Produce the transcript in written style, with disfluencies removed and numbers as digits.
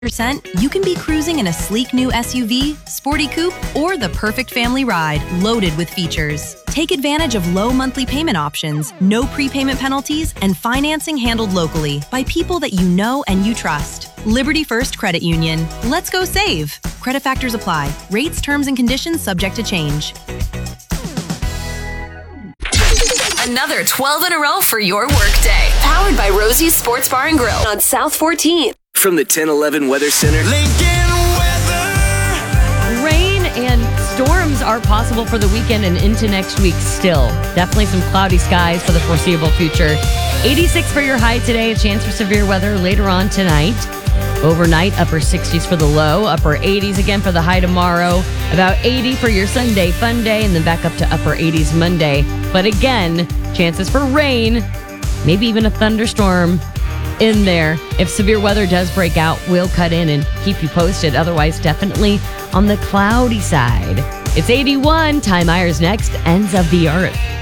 you can be cruising in a sleek new SUV, sporty coupe, or the perfect family ride loaded with features. Take advantage of low monthly payment options, no prepayment penalties, and financing handled locally by people that you know and you trust. Liberty First Credit Union. Let's go save. Credit factors apply. Rates, terms, and conditions subject to change. Another 12 in a row for your workday. Powered by Rosie's Sports Bar and Grill on South 14th. From the 1011 Weather Center. Lincoln weather. Rain and storms are possible for the weekend and into next week still. Definitely some cloudy skies for the foreseeable future. 86 for your high today. A chance for severe weather later on tonight. Overnight, upper 60s for the low. Upper 80s again for the high tomorrow. About 80 for your Sunday fun day. And then back up to upper 80s Monday. But again, chances for rain. Maybe even a thunderstorm in there. If severe weather does break out, we'll cut in and keep you posted. Otherwise, definitely on the cloudy side. It's 81. Ty Myers next. Ends of the Earth.